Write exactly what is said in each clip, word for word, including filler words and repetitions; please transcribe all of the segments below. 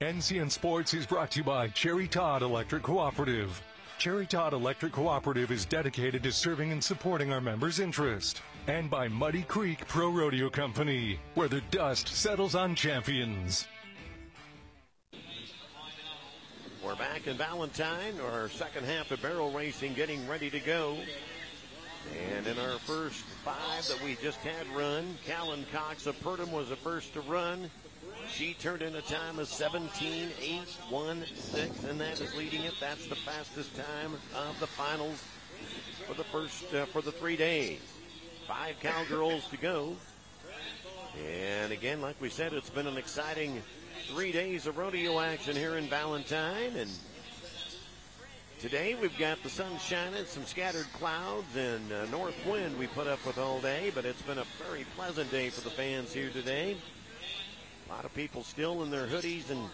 N C N Sports is brought to you by Cherry Todd Electric Cooperative. Cherry Todd Electric Cooperative is dedicated to serving and supporting our members' interest. And by Muddy Creek Pro Rodeo Company, where the dust settles on champions. We're back in Valentine, our second half of barrel racing getting ready to go. And in our first five that we just had run, Callan Cox of Purdom was the first to run. She turned in a time of seventeen eight one six, and that is leading it. That's the fastest time of the finals for the first, uh, for the three days. Five cowgirls to go. And again, like we said, it's been an exciting three days of rodeo action here in Valentine. And today we've got the sun shining, some scattered clouds, and a north wind we put up with all day, but it's been a very pleasant day for the fans here today. A lot of people still in their hoodies and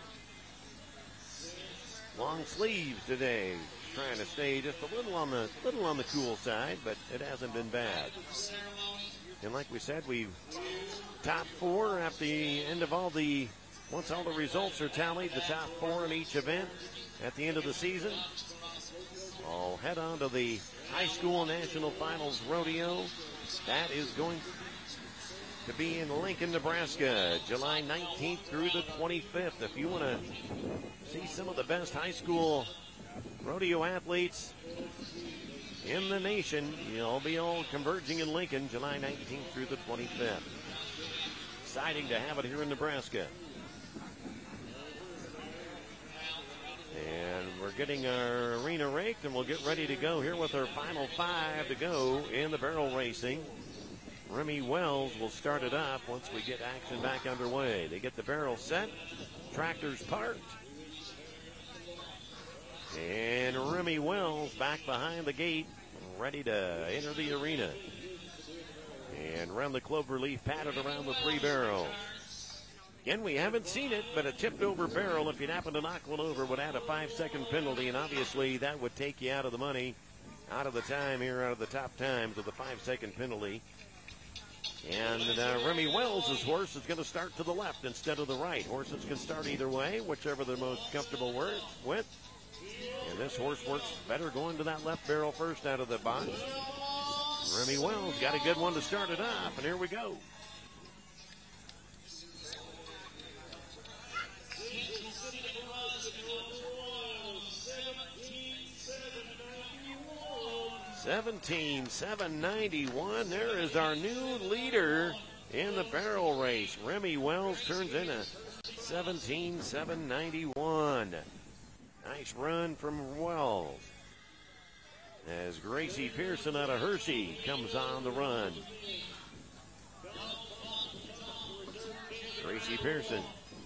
long sleeves today, trying to stay just a little on the little on the cool side, but it hasn't been bad. And like we said, we've top four at the end of all the, once all the results are tallied, the top four in each event at the end of the season. I'll head on to the high school national finals rodeo. That is going to be in Lincoln, Nebraska, July nineteenth through the twenty-fifth. If you want to see some of the best high school rodeo athletes in the nation, you'll be all converging in Lincoln, July nineteenth through the twenty-fifth. Exciting to have it here in Nebraska. And we're getting our arena raked, and we'll get ready to go here with our final five to go in the barrel racing. Remy Wells will start it off once we get action back underway. They get the barrel set, tractors parked, and Remy Wells back behind the gate, ready to enter the arena. And around the clover leaf, patted around the three barrels. Again, we haven't seen it, but a tipped over barrel, if you'd happen to knock one over, would add a five second penalty, and obviously that would take you out of the money, out of the time here, out of the top times with a five second penalty. And uh, Remy Wells' horse is going to start to the left instead of the right. Horses can start either way, whichever they're most comfortable with. And this horse works better going to that left barrel first out of the box. Remy Wells got a good one to start it off, and here we go. seventeen seven ninety-one. There is our new leader in the barrel race. Remy Wells turns in a seventeen seven ninety-one. Nice run from Wells. As Gracie Pearson out of Hershey comes on the run. Gracie Pearson.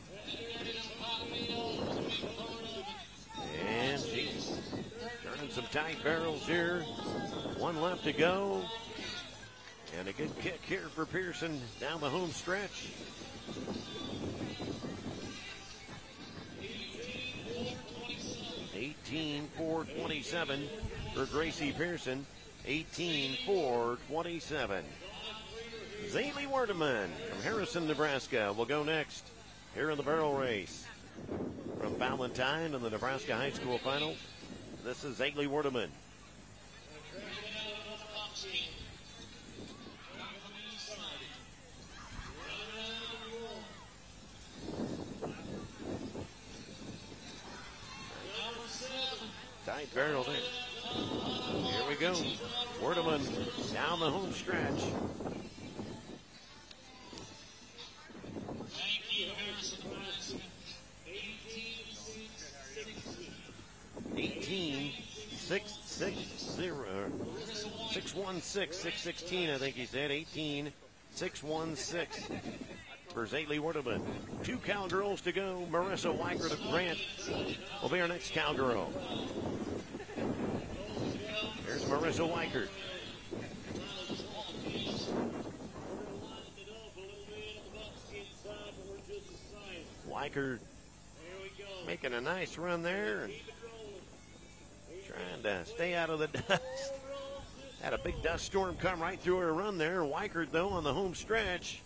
And she's turning some tight barrels here. One left to go. And a good kick here for Pearson down the home stretch. eighteen four twenty-seven for Gracie Pearson. eighteen four twenty-seven. Zaylee Werdeman from Harrison, Nebraska will go next here in the barrel race. From Valentine in the Nebraska High School Finals, this is Zaylee Werdeman. Tight barrel there. Here we go. Werdeman down the home stretch. eighteen six six zero. six one six, six sixteen, I think he said. eighteen six one six for Zaylee Werdeman. Two cowgirls to go. Marissa Weichert of Grant will be our next cowgirl. Here's Marissa Weichert. Weichert making a nice run there and trying to stay out of the dust. Had a big dust storm come right through her run there. Weichert, though, on the home stretch